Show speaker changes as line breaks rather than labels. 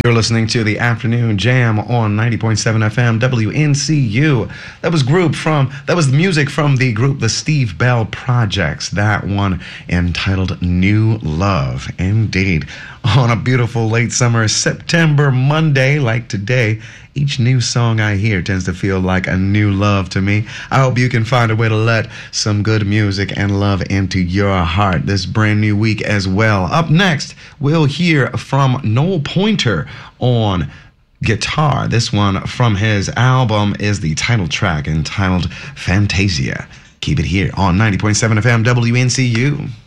You're listening to the Afternoon Jam on 90.7 FM WNCU. That was music from the group The Steve Bell Projects. That one entitled New Love. Indeed. On a beautiful late summer September Monday like today, each new song I hear tends to feel like a new love to me. I hope you can find a way to let some good music and love into your heart this brand new week as well. Up next, we'll hear from Noel Pointer on guitar. This one from his album is the title track entitled Fantasia. Keep it here on 90.7 FM WNCU.